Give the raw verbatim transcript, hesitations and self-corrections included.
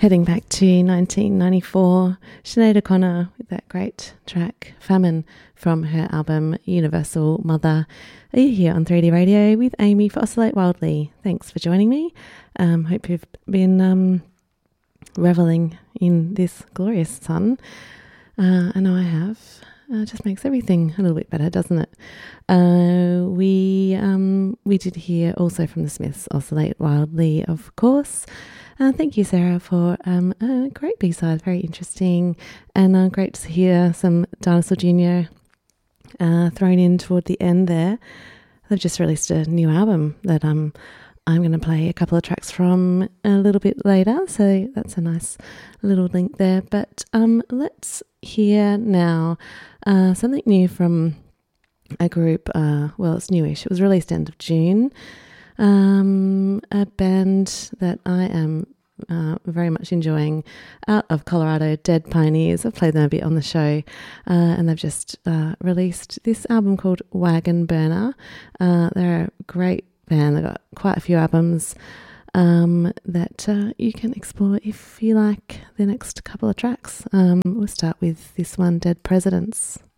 Heading back to nineteen ninety-four, Sinead O'Connor with that great track Famine from her album Universal Mother. Are you here on three D Radio with Amy for Oscillate Wildly? Thanks for joining me. Um, hope you've been um, revelling in this glorious sun. Uh, I know I have. Uh, it just makes everything a little bit better, doesn't it? Uh, we um, we did hear also from the Smiths, Oscillate Wildly, of course. Uh, thank you, Sarah, for um, a great B-side, very interesting, and uh, great to hear some Dinosaur Junior uh, thrown in toward the end there. They've just released a new album that um, I'm going to play a couple of tracks from a little bit later, so that's a nice little link there. But um, let's hear now uh, something new from a group, uh, well, it's newish. It was released end of June. Um, a band that I am uh, very much enjoying out of Colorado, Dead Pioneers. I've played them a bit on the show, uh, and they've just uh, released this album called Wagon Burner. Uh, they're a great band. They've got quite a few albums um, that uh, you can explore if you like the next couple of tracks. Um, we'll start with this one, Dead Presidents.